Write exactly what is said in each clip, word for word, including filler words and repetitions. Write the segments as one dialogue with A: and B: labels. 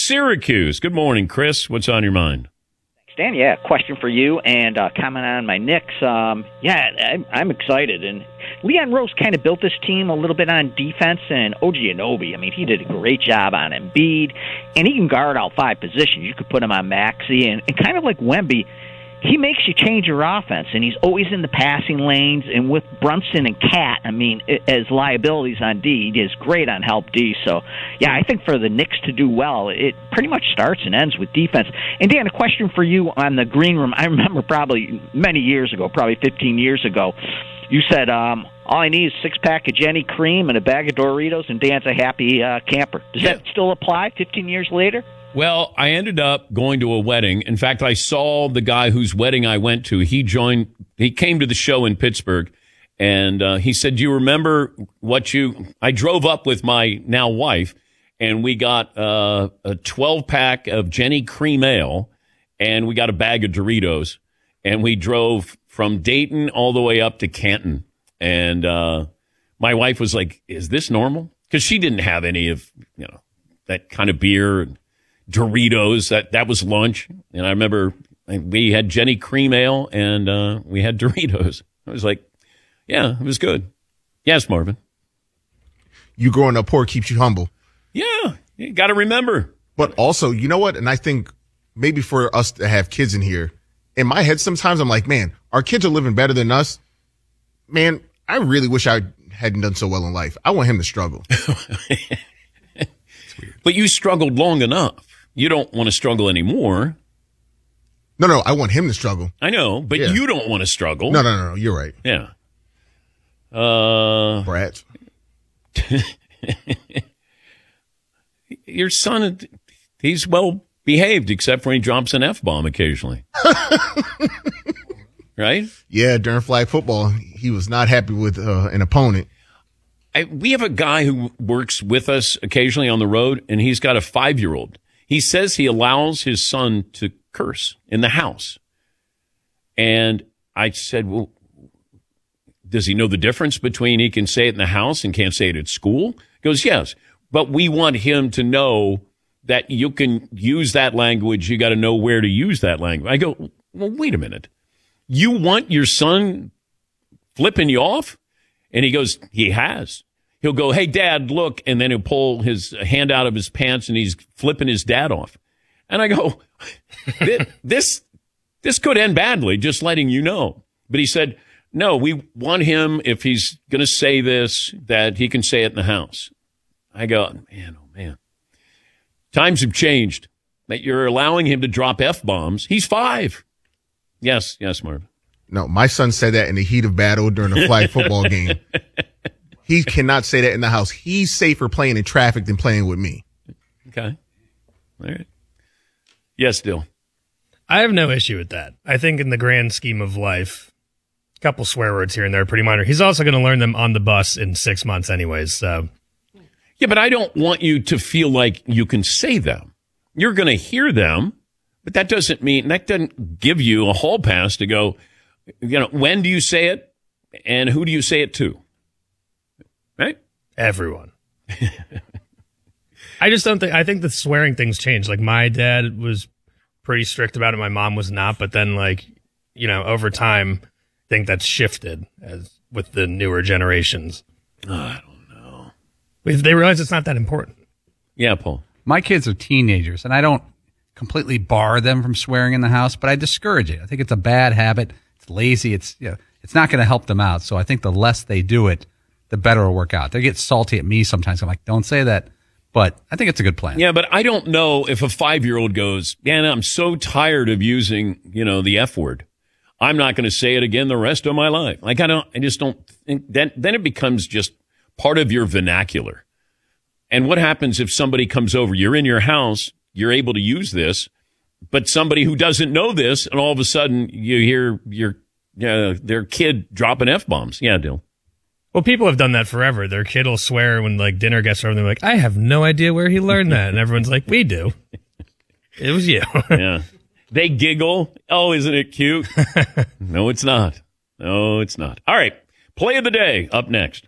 A: Syracuse. Good morning, Chris. What's on your mind?
B: Dan, yeah, question for you and uh, comment on my Knicks. Um, yeah, I'm, I'm excited. And Leon Rose kind of built this team a little bit on defense, and O G Anunoby, I mean, he did a great job on Embiid, and he can guard all five positions. You could put him on Maxey, and, and kind of like Wemby, he makes you change your offense, and he's always in the passing lanes. And with Brunson and Cat, I mean, as liabilities on D, he is great on help D. So, yeah, I think for the Knicks to do well, it pretty much starts and ends with defense. And, Dan, a question for you on the green room. I remember probably many years ago, probably fifteen years ago, you said, um, all I need is a six-pack of Jenny Cream and a bag of Doritos, and Dan's a happy uh, camper. Does
A: Yeah.
B: that still apply fifteen years later?
A: Well, I ended up going to a wedding. In fact, I saw the guy whose wedding I went to. He joined, he came to the show in Pittsburgh, and uh, he said, do you remember what you, I drove up with my now wife, and we got uh, a twelve-pack of Jenny Cream Ale, and we got a bag of Doritos, and we drove from Dayton all the way up to Canton. And uh, my wife was like, is this normal? Because she didn't have any of, you know, that kind of beer. Doritos, that, that was lunch. And I remember we had Jenny Cream Ale and uh, we had Doritos. I was like, yeah, it was good. Yes, Marvin.
C: You growing up poor keeps you humble.
A: Yeah, you got to remember.
C: But also, you know what? And I think maybe for us to have kids in here, in my head sometimes I'm like, man, our kids are living better than us. Man, I really wish I hadn't done so well in life. I want him to struggle.
A: But you struggled long enough. You don't want to struggle anymore.
C: No, no, I want him to struggle.
A: I know, but
C: Yeah.
A: you don't want to struggle.
C: No, no, no, no, you're right.
A: Yeah. Uh,
C: Brats.
A: Your son, he's well behaved, except when he drops an F-bomb occasionally. Right?
C: Yeah, during flag football, he was not happy with uh, an opponent.
A: I, we have a guy who works with us occasionally on the road, and he's got a five-year-old. He says he allows his son to curse in the house. And I said, well, does he know the difference between he can say it in the house and can't say it at school? He goes, yes, but we want him to know that you can use that language. You got to know where to use that language. I go, well, wait a minute. You want your son flipping you off? And he goes, he has. He'll go, hey, Dad, look. And then he'll pull his hand out of his pants and he's flipping his dad off. And I go, this, this could end badly, just letting you know. But he said, no, we want him, if he's going to say this, that he can say it in the house. I go, man, oh, man. Times have changed. That you're allowing him to drop F-bombs. He's five. Yes, yes, Marv.
C: No, my son said that in the heat of battle during a flag football game. He cannot say that in the house. He's safer playing in traffic than playing with me.
A: Okay. All right. Yes, Dill.
D: I have no issue with that. I think in the grand scheme of life, a couple swear words here and there are pretty minor. He's also going to learn them on the bus in six months anyways. So.
A: Yeah, but I don't want you to feel like you can say them. You're going to hear them, but that doesn't mean, that doesn't give you a hall pass to go, you know, when do you say it and who do you say it to? Right?
D: Everyone. I just don't think, I think the swearing things changed. Like my dad was pretty strict about it. My mom was not, but then like, you know, over time, I think that's shifted as with the newer generations.
A: Oh, I don't know.
D: They realize it's not that important.
A: Yeah, Paul.
E: My kids are teenagers, and I don't completely bar them from swearing in the house, but I discourage it. I think it's a bad habit. It's lazy. It's, you know, it's not going to help them out. So I think the less they do it, the better it'll work out. They get salty at me sometimes. I'm like, don't say that. But I think it's a good plan.
A: Yeah, but I don't know if a five-year-old goes, man, I'm so tired of using, you know, the F word. I'm not going to say it again the rest of my life. Like, I don't, I just don't think that, then it becomes just part of your vernacular. And what happens if somebody comes over, you're in your house, you're able to use this, but somebody who doesn't know this, and all of a sudden you hear your, uh, their kid dropping F-bombs. Yeah, Dill.
D: Well, people have done that forever. Their kid will swear when like dinner gets over. They're like, I have no idea where he learned that. And everyone's like, we do. It was you.
A: Yeah. They giggle. Oh, isn't it cute? No, it's not. No, it's not. All right. Play of the day up next.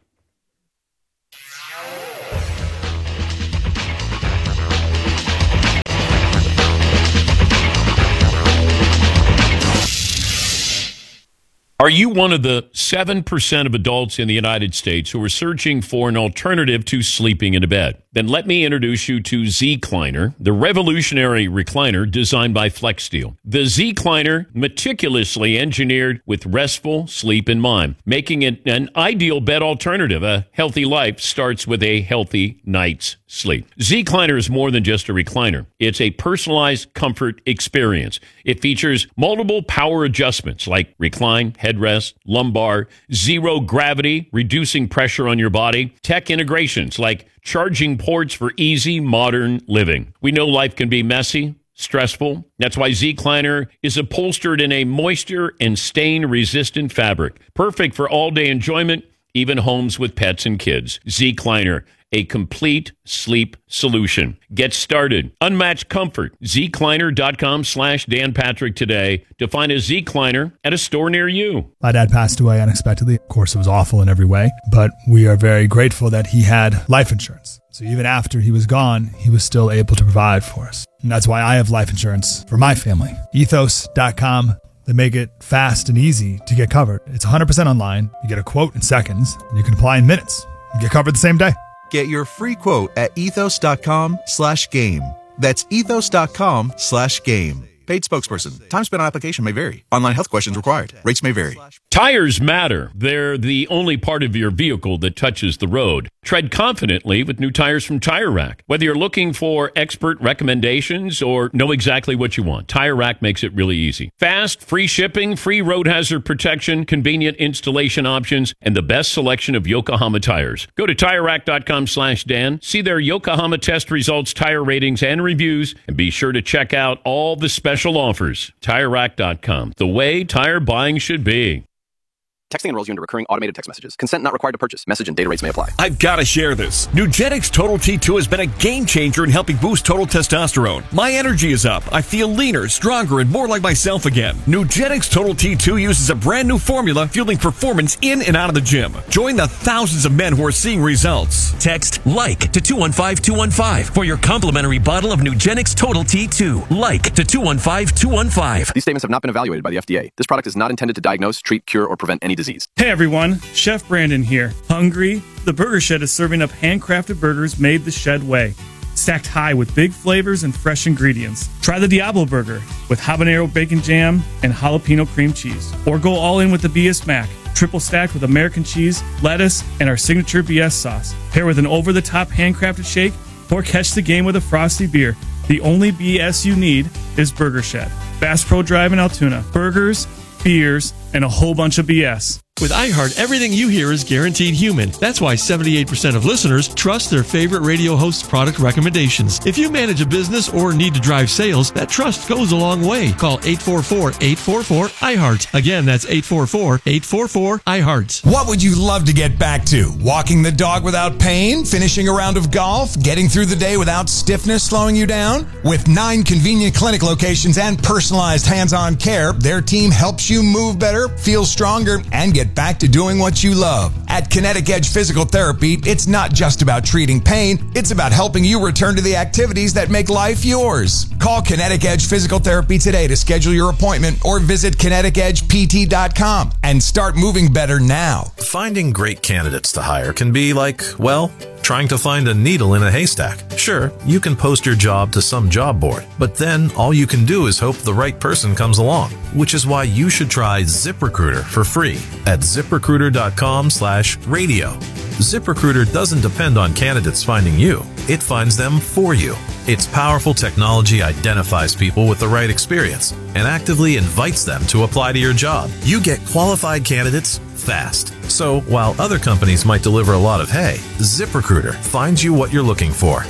A: Are you one of the seven percent of adults in the United States who are searching for an alternative to sleeping in a bed? Then let me introduce you to Zecliner, the revolutionary recliner designed by FlexSteel. The Zecliner, meticulously engineered with restful sleep in mind, making it an ideal bed alternative. A healthy life starts with a healthy night's sleep. Zecliner is more than just a recliner. It's a personalized comfort experience. It features multiple power adjustments like recline, headrest, lumbar, zero gravity, reducing pressure on your body, tech integrations like charging ports for easy modern living. We know life can be messy, stressful. That's why Zecliner is upholstered in a moisture and stain resistant fabric, perfect for all day enjoyment, even homes with pets and kids. Zecliner, a complete sleep solution. Get started. Unmatched comfort. Zecliner.com slash Dan Patrick today to find a Zecliner at a store near you.
F: My dad passed away unexpectedly. Of course, it was awful in every way, but we are very grateful that he had life insurance. So even after he was gone, he was still able to provide for us. And that's why I have life insurance for my family. Ethos dot com. They make it fast and easy to get covered. It's one hundred percent online. You get a quote in seconds, and you can apply in minutes. You get covered the same day.
G: Get your free quote at ethos.com slash game. That's ethos.com slash game. Paid spokesperson. Time spent on application may vary. Online health questions required. Rates may vary.
A: Tires matter. They're the only part of your vehicle that touches the road. Tread confidently with new tires from Tire Rack. Whether you're looking for expert recommendations or know exactly what you want, Tire Rack makes it really easy. Fast, free shipping, free road hazard protection, convenient installation options, and the best selection of Yokohama tires. Go to TireRack.com slash Dan. See their Yokohama test results, tire ratings, and reviews, and be sure to check out all the special offers. Tire Rack dot com. The way tire buying should be.
H: Texting enrolls you into recurring automated text messages. Consent not required to purchase. Message and data rates may apply.
I: I've got to share this. Nugenix Total T two has been a game changer in helping boost total testosterone. My energy is up. I feel leaner, stronger, and more like myself again. Nugenix Total T two uses a brand new formula fueling performance in and out of the gym. Join the thousands of men who are seeing results.
J: Text LIKE to two one five two one five for your complimentary bottle of Nugenix Total T two. LIKE to two one five two one five.
H: These statements have not been evaluated by the F D A. This product is not intended to diagnose, treat, cure, or prevent any disease.
K: Hey everyone, Chef Brandon here. Hungry? The Burger Shed is serving up handcrafted burgers made the Shed way. Stacked high with big flavors and fresh ingredients. Try the Diablo Burger with habanero bacon jam and jalapeno cream cheese. Or go all in with the B S Mac, triple stacked with American cheese, lettuce, and our signature B S sauce. Pair with an over-the-top handcrafted shake or catch the game with a frosty beer. The only B S you need is Burger Shed. Bass Pro Drive in Altoona. Burgers, beers, and a whole bunch of B S.
L: With iHeart, everything you hear is guaranteed human. That's why seventy-eight percent of listeners trust their favorite radio host's product recommendations. If you manage a business or need to drive sales, that trust goes a long way. Call eight four four, eight four four, I heart. Again, that's eight four four, eight four four, I heart.
M: What would you love to get back to? Walking the dog without pain? Finishing a round of golf? Getting through the day without stiffness slowing you down? With nine convenient clinic locations and personalized hands-on care, their team helps you move better, feel stronger, and get back to doing what you love. At Kinetic Edge Physical Therapy, it's not just about treating pain, it's about helping you return to the activities that make life yours. Call Kinetic Edge Physical Therapy today to schedule your appointment or visit kinetic edge p t dot com and start moving better now.
N: Finding great candidates to hire can be like, well, trying to find a needle in a haystack. Sure, you can post your job to some job board, but then all you can do is hope the right person comes along, which is why you should try ZipRecruiter for free at ZipRecruiter.com slash radio. ZipRecruiter doesn't depend on candidates finding you. It finds them for you. Its powerful technology identifies people with the right experience and actively invites them to apply to your job. You get qualified candidates fast. So while other companies might deliver a lot of hay, ZipRecruiter finds you what you're looking for.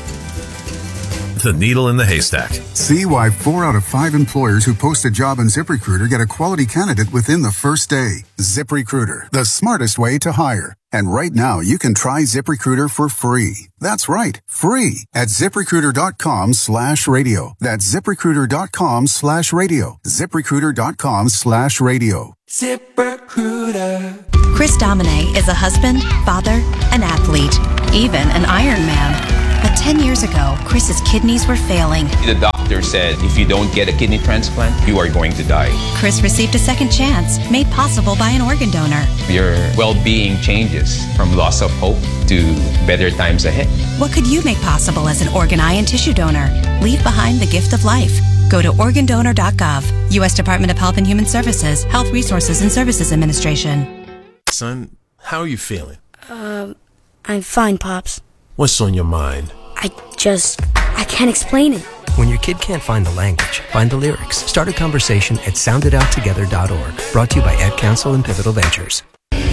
N: The needle in the haystack.
O: See why four out of five employers who post a job on ZipRecruiter get a quality candidate within the first day. ZipRecruiter, the smartest way to hire. And right now, you can try ZipRecruiter for free. That's right, free at ZipRecruiter.com slash radio. That's ZipRecruiter.com slash radio. ZipRecruiter.com slash radio.
P: ZipRecruiter. Chris Domine is a husband, father, an athlete, even an Iron Man.
Q: But ten years ago, Chris's kidneys were failing.
R: The doctor said if you don't get a kidney transplant, you are going to die.
Q: Chris received a second chance, made possible by an organ donor.
R: Your well-being changes from loss of hope to better times ahead.
Q: What could you make possible as an organ, eye, and tissue donor? Leave behind the gift of life. Go to organ donor dot gov. U S Department of Health and Human Services, Health Resources and Services Administration.
S: Son, how are you feeling?
T: Um, I'm fine, Pops.
S: What's on your mind?
T: I just, I can't explain it.
U: When your kid can't find the language, find the lyrics. Start a conversation at sound it out together dot org. Brought to you by Ad Council and Pivotal Ventures.